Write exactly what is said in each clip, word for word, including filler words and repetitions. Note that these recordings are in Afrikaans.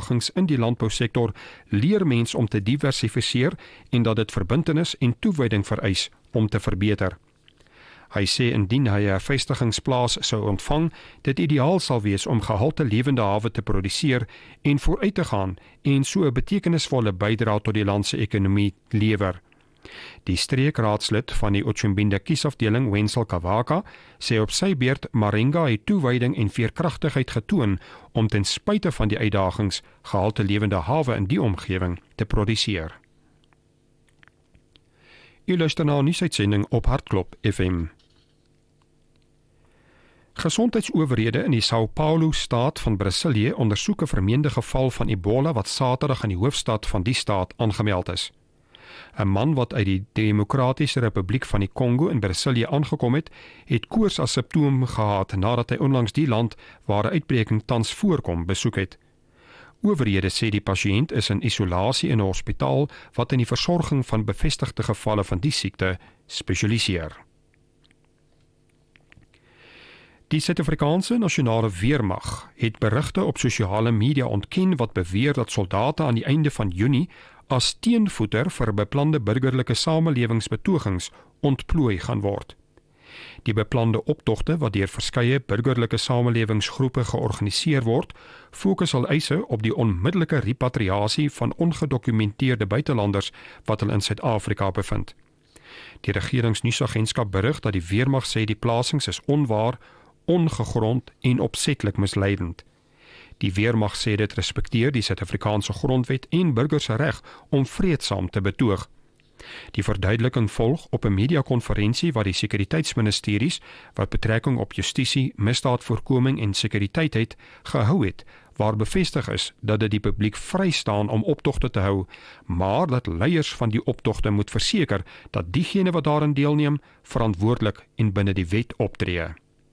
uitdagings in die landbousektor leer mens om te diversifiseer en dat dit verbintenis en toewyding vereis om te verbeter. Hy sê indien hy 'n vestigingsplaas sou ontvang, dit ideaal sal wees om gehalte lewende hawe te produseer en vooruit te gaan en so 'n betekenisvolle bydrae tot die land se ekonomie lewer. Die streekraadslid van die Otjimbinda kiesafdeling, Wenzel Kawaka, sê op sy beurt Marenga het toewyding en veerkragtigheid getoon om ten spyte van die uitdagings gehalte lewende hawe in die omgewing te produseer. U luister na 'n nuusuitsending op Hartklop F M. Gesondheidsowerhede in die São Paulo staat van Brasilië ondersoek 'n vermeende geval van Ebola wat Saterdag in die hoofstad van die staat aangemeld is. 'n Man wat uit die Demokratiese Republiek van die Kongo in Brasilië aangekom het, het koors as simptoom gehad nadat hy onlangs die land waar 'n uitbreking tans voorkom besoek het. Owerhede sê die pasiënt is in isolasie in 'n hospitaal wat in die versorging van bevestigde gevalle van die siekte spesialiseer. Die Suid-Afrikaanse Nasionale Weermag het berigte op sosiale media ontken wat beweer dat soldate aan die einde van Junie as teenvoeter vir beplande burgerlike samelewingsbetogings ontplooi gaan word. Die beplande optogte wat deur verskeie burgerlike samelewingsgroepe georganiseer word, fokus hul eise op die onmiddellike repatriasie van ongedokumenteerde buitelanders wat hulle in Suid-Afrika bevind. Die regeringsnuusagentskap berig dat die weermag sê die plasings is onwaar, ongegrond en opsetlik misleidend. Die weermag sê dit respekteer die Suid-Afrikaanse grondwet en burgers se reg om vreedsaam te betoog. Die verduideliking volg op 'n mediakonferensie wat die sekuriteitsministeries wat betrekking op justisie, misdaadvoorkoming en sekuriteit het, gehou het, waar bevestig is dat dit die publiek vry staan om optogte te hou, maar dat leiers van die optogte moet verseker dat diegene wat daarin deelneem verantwoordelik en binne die wet optree.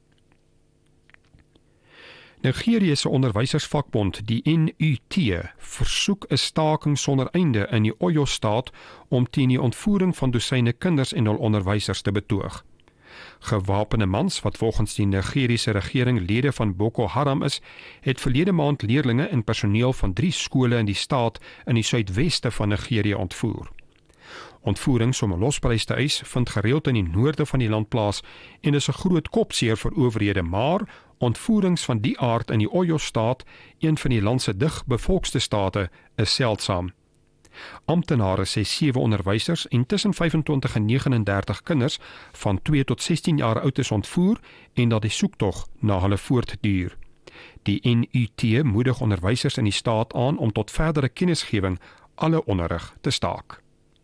Nigerië se onderwysersvakbond, die N U T, versoek 'n staking sonder einde in die Oyo-staat om teen die ontvoering van dosyne kinders en hul onderwysers te betoog. Gewapende mans wat volgens die Nigeriese regering lede van Boko Haram is, het verlede maand leerlinge en personeel van drie skole in die staat in die suidweste van Nigerië ontvoer. Ontvoerings om 'n losprys te eis vind gereeld in die noorde van die land plaas en is 'n groot kopseer vir owerhede, maar ontvoerings van die aard in die Oyo-staat, een van die land se digbevolkste state, is seldsaam. Amptenare sê sewe onderwysers en tussen vyfentwintig en vyf nege kinders van twee tot sestien jaar oud is ontvoer en dat die soektog na hulle voortduur. Die N U T moedig onderwysers in die staat aan om tot verdere kennisgewing alle onderrig te staak.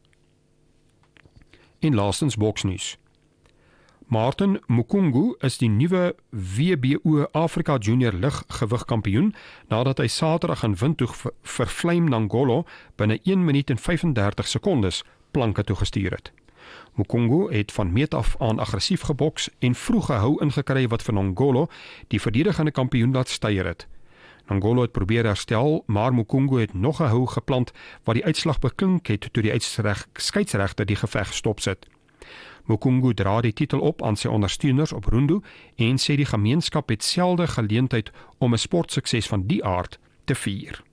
En laastens boksnuus. Martin Mukungu is die nuwe W B O Afrika Junior liggewigkampioen nadat hy Saterdag in Windhoek vir Vleim Nangolo binne een minuut en vyfendertig sekondes planke toegestuur het. Mukungu het van meet af aan aggressief geboks en vroeg gehou ingekry wat vir Nangolo die verdedigende kampioen laat styer het. Nangolo het probeer herstel, maar Mukungu het nog 'n hou geplant wat die uitslag beklink het toe die skeidsregter die geveg stopsit. Mukungu dra die titel op aan sy ondersteuners op Rundu en sê die gemeenskap het selde geleentheid om 'n sportsukses van die aard te vier.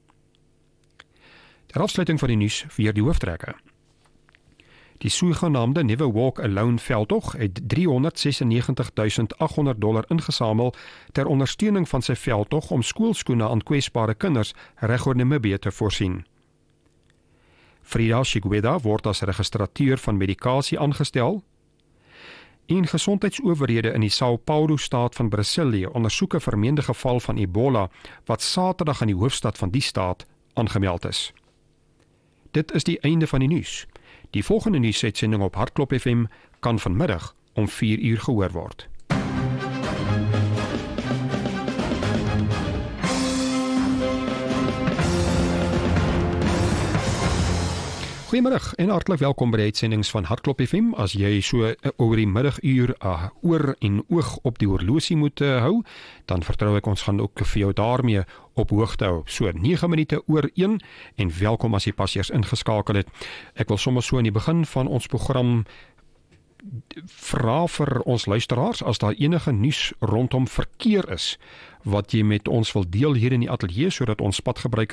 Ter afsluiting van die nuus weer die hooftrekke. Die sogenaamde Never Walk Alone veldtog het driehonderdsesennegentigduisend aghonderd dollar ingesamel ter ondersteuning van sy veldtog om skoolskoene aan kwesbare kinders reg oor Namibië te voorsien. Frida Shigweda word as registrateur van medikasie aangestel. En gesondheidsowerhede in die São Paulo staat van Brasilië ondersoek 'n vermeende geval van Ebola wat Saterdag in die hoofstad van die staat aangemeld is. Dit is die einde van die nuus. Die volgende nuusuitsending op Hartklop F M kan vanmiddag om vier uur gehoor word. Goeiemiddag en hartlik welkom by die uitsendings van Hartklop F M. As jy so uh, oor die middaguur uh, oor en oog op die horlosie moet uh, hou, dan vertrou ek ons gaan ook vir jou daarmee op hoogte hou. So nege minute oor een en welkom as jy pas eers ingeskakel het. Ek wil sommer so in die begin van ons program vra vir ons luisteraars as daar enige nuus rondom verkeer is wat jy met ons wil deel hier in die ateljee sodat ons padgebruikers